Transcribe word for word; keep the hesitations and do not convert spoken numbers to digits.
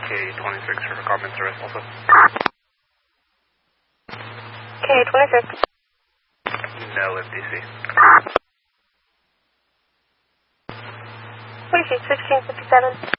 K twenty-six for Carmen Service also. K twenty-six. No F D C. What is it, sixteen fifty-seven?